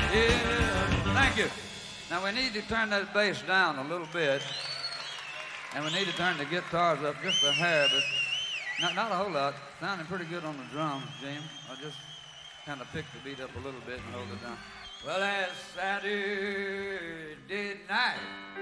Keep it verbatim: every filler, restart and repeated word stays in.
Yeah, thank you. Now we need to turn that bass down a little bit, and we need to turn the guitars up just a hair, but not, not a whole lot. Sounding pretty good on the drums, Jim. I just kind of picked the beat up a little bit and hold it down. Well, that's Saturday night.